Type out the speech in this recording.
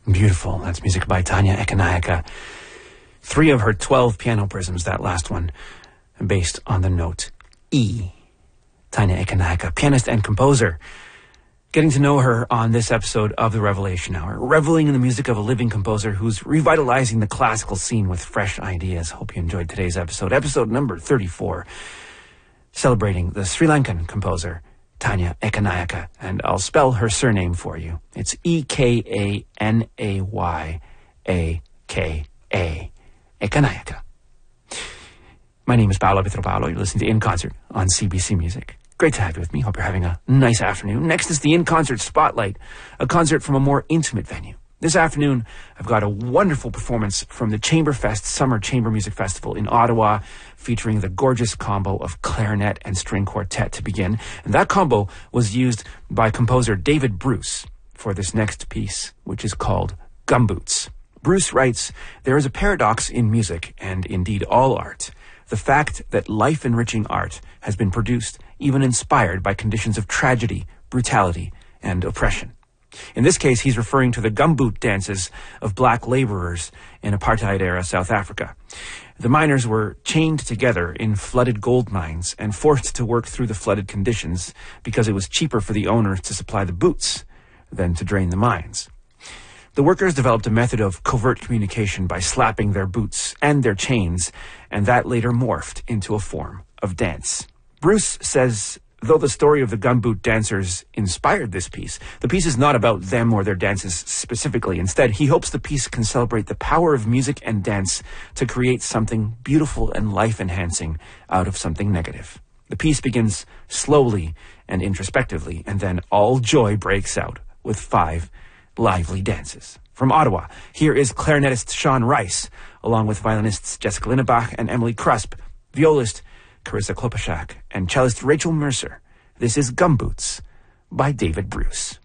Beautiful. That's music by Tanya Ekanayaka. 3 of her 12 piano prisms, that last one, based on the note E. Tanya Ekanayaka, pianist and composer. Getting to know her on this episode of The Revelation Hour, reveling in the music of a living composer who's revitalizing the classical scene with fresh ideas. Hope you enjoyed today's episode number 34, celebrating the Sri Lankan composer, Tanya Ekanayaka, and I'll spell her surname for you. It's Ekanayaka. Ekanayaka. My name is Paolo Pietropalo. You're listening to In Concert on CBC Music. Great to have you with me. Hope you're having a nice afternoon. Next is the In Concert Spotlight, a concert from a more intimate venue. This afternoon, I've got a wonderful performance from the Chamberfest Summer Chamber Music Festival in Ottawa, featuring the gorgeous combo of clarinet and string quartet to begin. And that combo was used by composer David Bruce for this next piece, which is called Gumboots. Bruce writes, "There is a paradox in music, and indeed all art. The fact that life-enriching art has been produced, even inspired by conditions of tragedy, brutality, and oppression." In this case, he's referring to the gumboot dances of black laborers in apartheid-era South Africa. The miners were chained together in flooded gold mines and forced to work through the flooded conditions because it was cheaper for the owners to supply the boots than to drain the mines. The workers developed a method of covert communication by slapping their boots and their chains, and that later morphed into a form of dance. Bruce says, though the story of the gumboot dancers inspired this piece, the piece is not about them or their dances specifically. Instead, he hopes the piece can celebrate the power of music and dance to create something beautiful and life-enhancing out of something negative. The piece begins slowly and introspectively, and then all joy breaks out with 5 lively dances. From Ottawa, here is clarinetist Sean Rice, along with violinists Jessica Linnebach and Emily Krusp, violist Carissa Kloposhak, and cellist Rachel Mercer. This is Gumboots by David Bruce.